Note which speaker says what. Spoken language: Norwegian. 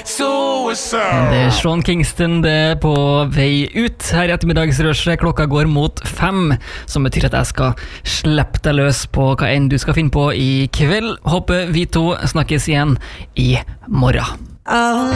Speaker 1: Det Sean Kingston, det på vei ut her I ettermiddagsrøsje. Klokka går mot 5, som betyr at jeg skal slippe deg løs på hva enn du skal finne på I kveld. Håper vi to snakkes igjen I morgen.